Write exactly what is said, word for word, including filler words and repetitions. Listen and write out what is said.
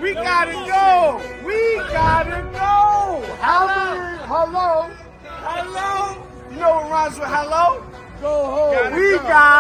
We gotta go. We gotta go. Hello. Hello. Hello. You know what rhymes with hello? Go home. We got